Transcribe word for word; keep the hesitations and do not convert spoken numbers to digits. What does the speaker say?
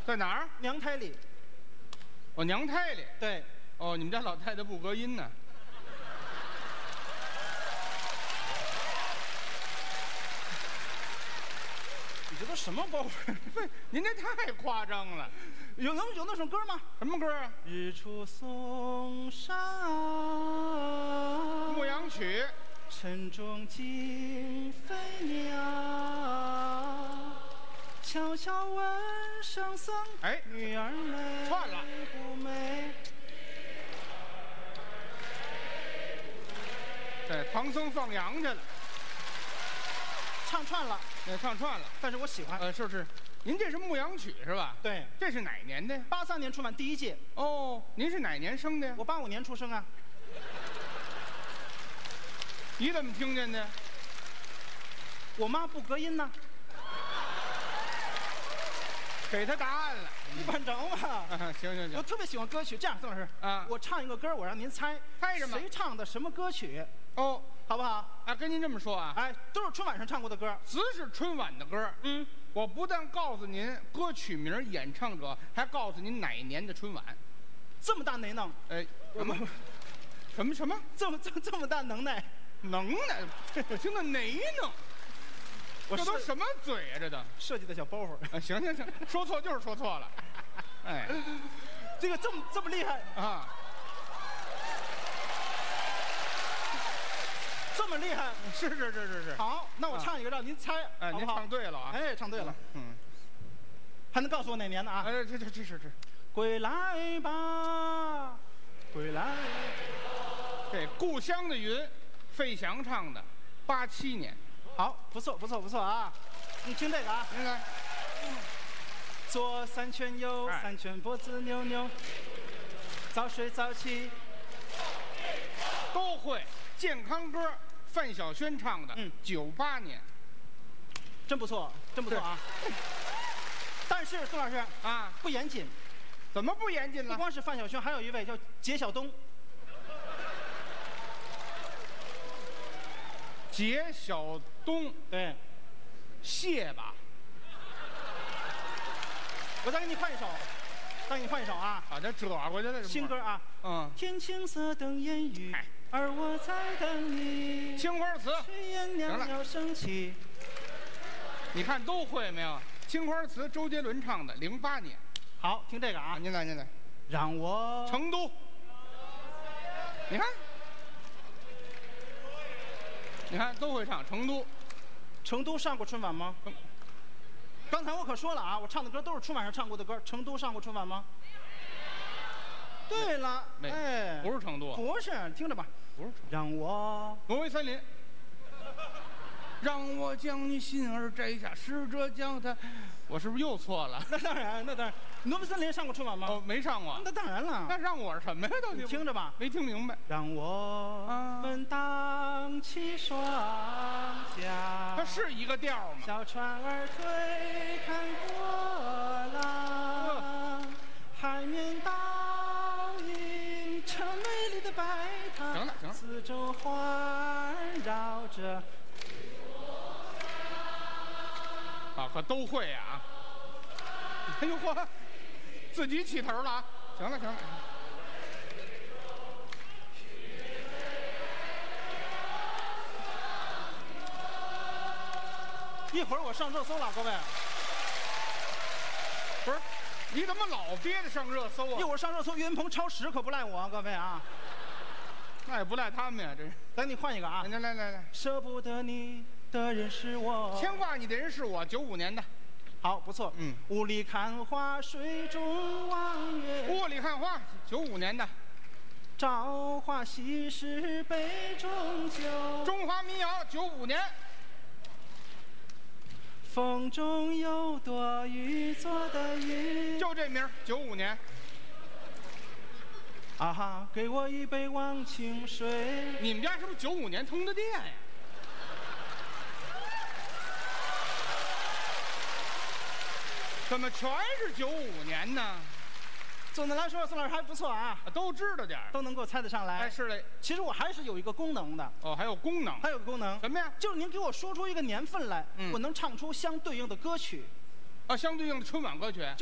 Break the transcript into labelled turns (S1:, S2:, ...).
S1: 在哪儿？
S2: 娘胎里。
S1: 哦，娘胎里。
S2: 对。
S1: 哦，你们家老太太不隔音呢。
S2: 你这都什么包袱？
S1: 您这太夸张了。
S2: 有能有那首歌吗？
S1: 什么歌啊？
S2: 日出嵩山啊，
S1: 牧羊曲。
S2: 晨钟惊飞鸟，悄悄问圣僧，
S1: 哎，
S2: 女儿美
S1: 串了
S2: 不美？
S1: 对，唐僧放羊去了，
S2: 唱串了，
S1: 那唱串了。
S2: 但是我喜欢。
S1: 呃，是是，您这是牧羊曲是吧？
S2: 对，
S1: 这是哪年的？
S2: 八三年春晚第一届。
S1: 哦，您是哪年生的呀？
S2: 我八五年出生啊。
S1: 你怎么听见的？
S2: 我妈不隔音呢。
S1: 给他答案了，
S2: 你管着吗？
S1: 啊、行行行，
S2: 我特别喜欢歌曲。这样，宋老师
S1: 啊，
S2: 我唱一个歌，我让您猜，
S1: 猜什么？
S2: 谁唱的什么歌曲？
S1: 哦，
S2: 好不好？
S1: 啊，跟您这么说啊，
S2: 哎，都是春晚上唱过的歌，
S1: 只是春晚的歌。
S2: 嗯，
S1: 我不但告诉您歌曲名、演唱者，还告诉您哪年的春晚。
S2: 这么大能耐？
S1: 哎，什么？什么什么？
S2: 这么这么这么大能耐？
S1: 能耐？我听着哪能？
S2: 我
S1: 这都什么嘴啊？这都
S2: 设计的小包袱。
S1: 啊，行行行，说错就是说错了。哎，
S2: 这个这么这么厉害
S1: 啊！
S2: 这么厉害？
S1: 是是是是是。
S2: 好，那我唱一个让您猜，
S1: 哎，您唱对了啊！
S2: 哎，唱对了。
S1: 嗯，
S2: 还能告诉我哪年的啊？
S1: 哎，这这这是这。
S2: 归来吧，归来。
S1: 这《故乡的云》，费翔唱的，八七年。
S2: 好，不错不错不错啊！你听这个啊，
S1: 您来。
S2: 左三圈右三圈，脖子扭扭，早睡早起。
S1: 都会。健康歌，范晓萱唱的，嗯，九八年。
S2: 真不错，真不错啊！但是宋老师
S1: 啊，
S2: 不严谨。
S1: 怎么不严谨了？
S2: 不光是范晓萱，还有一位叫杰晓东。
S1: 杰晓东，
S2: 对，
S1: 谢吧。
S2: 我再给你换一首，再给你换一首啊！
S1: 啊，这折过去了，
S2: 新歌啊。
S1: 嗯。
S2: 天青色等烟雨，而我在等你。
S1: 青花瓷。
S2: 炊烟袅袅升起。
S1: 你看都会没有？青花瓷，周杰伦唱的，零八年。
S2: 好，听这个啊。
S1: 您来，您来。
S2: 让我。
S1: 成都。你看。你看都会唱成都，
S2: 成都上过春晚吗？嗯、刚才我可说了啊，我唱的歌都是春晚上唱过的歌。成都上过春晚吗？对了，哎，
S1: 不是成都，
S2: 不是，听着吧，
S1: 不是。
S2: 让我
S1: 挪威森林，让我将你心儿摘下，试着将它。我是不是又错了？
S2: 那当然，那当然。挪威森林上过春晚吗？
S1: 哦，没上过。
S2: 那当然了。
S1: 那让我什么呀？到底？
S2: 你听着吧，
S1: 没听明白。
S2: 让我们荡起双桨。
S1: 它是一个调吗？
S2: 小船儿推看波浪，海面倒映成美丽的白塔。
S1: 行了行了，
S2: 四周环绕着。
S1: 啊，可都会啊！哎呦嚯，自己起头了啊！行了行了。
S2: 一会儿我上热搜了，各位。
S1: 不是，你怎么老憋着上热搜啊？
S2: 一会儿上热搜，岳云鹏超时可不赖我啊，各位啊。
S1: 那也不赖他们呀，这是。
S2: 来，你换一个啊！
S1: 来来来来，
S2: 舍不得你的人是我，
S1: 牵挂你的人是我，九五年的。
S2: 好，不错。嗯。雾里看花，水中望月。
S1: 雾里看花，九五年的。
S2: 朝花夕拾杯中酒。
S1: 中华民谣，九五年。
S2: 风中有朵雨做的云。
S1: 就这名，九五年。
S2: 啊哈，给我一杯忘情水。
S1: 你们家是不是九五年通的电呀？怎么全是九五年呢？
S2: 总的来说，宋老师还不错啊，
S1: 都知道点
S2: 都能够猜得上来。
S1: 哎，是的。
S2: 其实我还是有一个功能的。
S1: 哦，还有功能？
S2: 还有个功能。
S1: 什么呀？
S2: 就是您给我说出一个年份来，嗯、我能唱出相对应的歌曲。
S1: 啊，相对应的春晚歌曲。